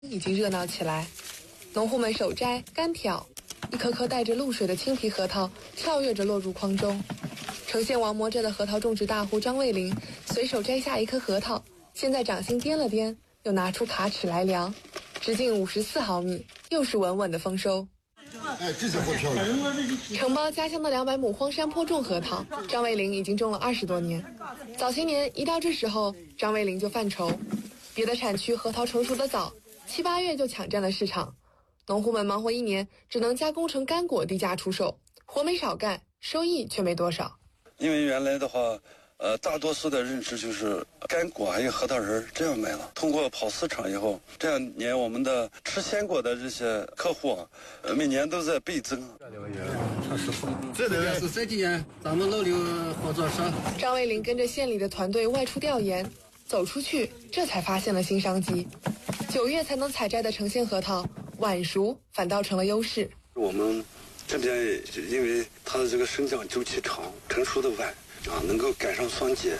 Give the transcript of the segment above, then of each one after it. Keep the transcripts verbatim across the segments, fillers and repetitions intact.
已经热闹起来，农户们手摘干挑，一颗颗带着露水的青皮核桃跳跃着落入筐中。呈现王磨着的核桃种植大户张卫林随手摘下一颗核桃，先在掌心掂了掂，又拿出卡尺来量，直径五十四毫米，又是稳稳的丰收。 哎，这是好漂亮！ 承包家乡的两百亩荒山坡种核桃，张卫林已经种了二十多年。早些年一到这时候，张卫林就犯愁，别的产区核桃成熟的早，七八月就抢占了市场，农户们忙活一年，只能加工成干果低价出售，活没少干，收益却没多少。 因为原来的话，呃，大多数的认知就是干果还有核桃仁这样卖了。通过跑市场以后，这两年我们的吃鲜果的这些客户啊，呃，每年都在倍增。 这个是这几年咱们老刘合作社。 张卫林跟着县里的团队外出调研，走出去，这才发现了新商机。九月才能采摘的成鲜核桃，晚熟反倒成了优势。 我们这边因为它的这个生长周期长，成熟的晚啊，能够赶上霜结。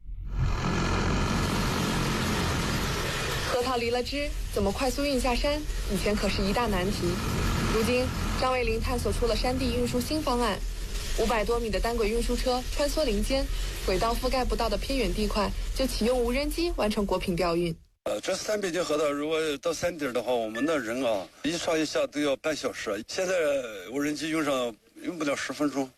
核桃离了枝，怎么快速运下山？以前可是一大难题。如今，张卫林探索出了山地运输新方案。五百多米的单轨运输车穿梭林间，轨道覆盖不到的偏远地块，就启用无人机完成果品调运。 呃，这三百斤核桃，如果到山顶的话，我们的人啊，一上一下都要半小时。现在无人机用上用不了十分钟。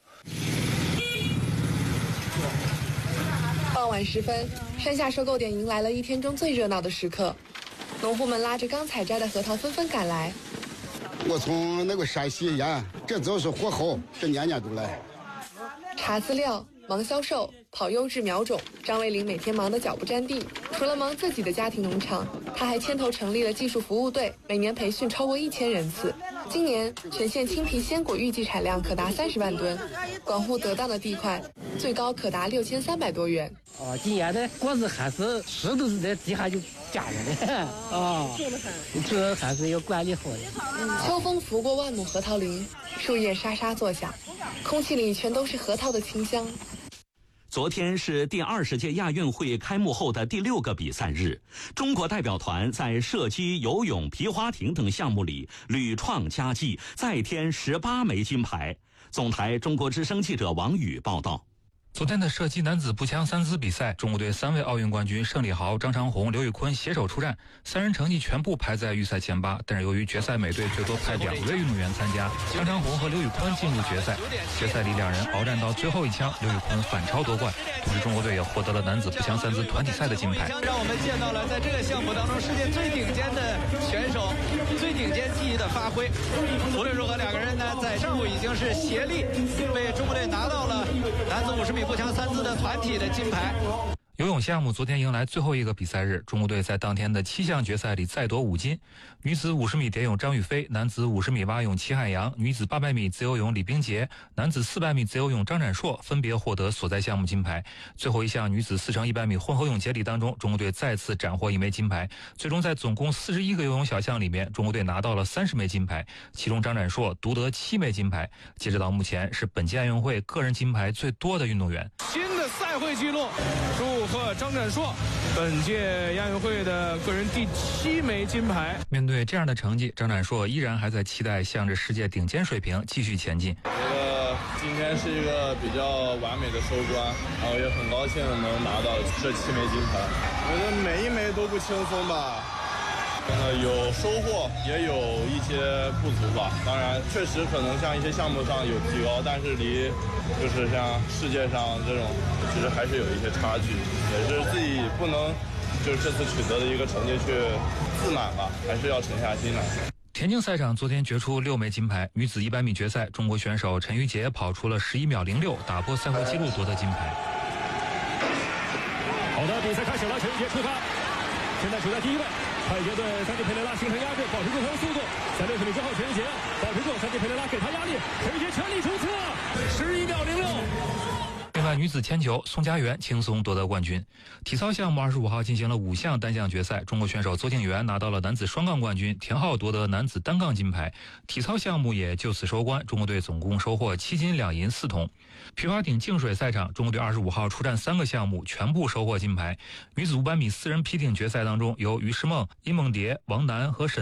傍晚时分，山下收购点迎来了一天中最热闹的时刻，农户们拉着刚采摘的核桃纷纷赶来。 我从那个山西沿，这都是货后，这年年都来。 查资料、忙销售、跑优质苗种，张卫林每天忙得脚不沾地。除了忙自己的家庭农场，他还牵头成立了技术服务队，每年培训超过一千人次。今年全县青皮鲜果预计产量可达三十万吨，管护得当的地块最高可达六千三百多元。 哦，今年的果子还是石头是在地下就夹着的啊，这还是要管理好的。 秋风拂过万亩核桃林，树叶沙沙作响，空气里全都是核桃的清香。 昨天是第二十届亚运会开幕后的第六个比赛日，中国代表团在射击、游泳、皮划艇等项目里屡创佳绩，再添十八枚金牌。总台中国之声记者王宇报道。 昨天的射击男子步枪三姿比赛，中国队三位奥运冠军盛礼豪、张长虹、刘宇坤携手出战，三人成绩全部排在预赛前八。但是由于决赛美队最多派两位运动员参加，张长虹和刘宇坤进入决赛。决赛里两人鏖战到最后一枪，刘宇坤反超夺冠。同时，中国队也获得了男子步枪三姿团体赛的金牌。 让我们见到了在这个项目当中世界最顶尖的选手，最顶尖技艺的发挥。无论如何，两个人呢在上午已经是协力为中国队拿到了男子五十米步枪三姿的团体的金牌。 游泳项目昨天迎来最后一个比赛日，中国队在当天的七项决赛里再夺五金。女子五十米蝶泳张雨霏，男子五十米蛙泳齐海洋，女子八百米自由泳李冰洁，男子四百米自由泳张展硕分别获得所在项目金牌。最后一项女子四乘一百米混合泳接力当中，中国队再次斩获一枚金牌。最终在总共四十一个游泳小项里面，中国队拿到了三十枚金牌，其中张展硕独得七枚金牌。截止到目前，是本届亚运会个人金牌最多的运动员。 新的赛会纪录，祝贺张展硕本届亚运会的个人第七枚金牌。 面对这样的成绩，张展硕依然还在期待向着世界顶尖水平继续前进。 觉得今天是一个比较完美的收官，然后也很高兴能拿到这七枚金牌。我觉得每一枚都不轻松吧，呃，有收获，也有一些不足吧。当然，确实可能像一些项目上有提高，但是离就是像世界上这种，其实还是有一些差距，也是自己不能就是这次取得的一个成绩去自满吧，还是要沉下心来。 田径赛场昨天决出六枚金牌，女子一百米决赛，中国选手陈玉洁跑出了十一秒零六，打破赛会纪录夺得金牌。 好的，比赛开始了，陈玉洁出发，现在处在第一位。快捷对三弟佩雷拉形成压制，保持住他的速度。在六十米之后，陈玉洁保持住，三弟佩雷拉给他压力，陈玉洁全力冲刺，十一秒零六。 另外，女子铅球，宋家媛轻松夺得冠军。体操项目二十五号进行了五项单项决赛，中国选手邹敬园拿到了男子双杠冠军，田浩夺得男子单杠金牌。体操项目也就此收官，中国队总共收获七金两银四铜。皮划艇净水赛场，中国队二十五号出战三个项目，全部收获金牌。女子五百米四人皮艇决赛当中，由于诗梦、殷梦蝶、王楠和沈